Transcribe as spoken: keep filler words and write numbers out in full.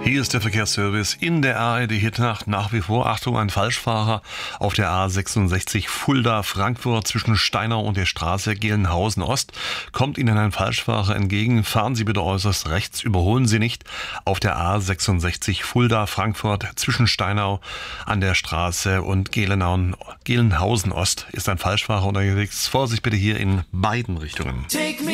Hier ist der Verkehrsservice in der A R D-Hitnacht. Nach wie vor, Achtung, ein Falschfahrer auf der A sechsundsechzig Fulda-Frankfurt zwischen Steinau und der Straße Gelnhausen-Ost. Kommt Ihnen ein Falschfahrer entgegen, fahren Sie bitte äußerst rechts, überholen Sie nicht. Auf der A sechsundsechzig Fulda-Frankfurt zwischen Steinau an der Straße und Gelnhausen-Ost ist ein Falschfahrer unterwegs. Vorsicht bitte hier in beiden Richtungen.